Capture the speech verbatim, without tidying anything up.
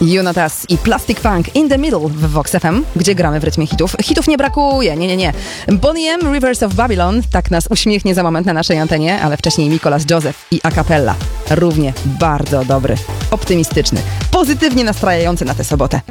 Jonatas i Plastic Funk in the Middle w Vox F M, gdzie gramy w rytmie hitów. Hitów nie brakuje, nie, nie, nie. Boney M, Rivers of Babylon, tak nas uśmiechnie za moment na naszej antenie, ale wcześniej Nicolas Joseph i a cappella. Równie bardzo dobry, optymistyczny, pozytywnie nastrajający na tę sobotę.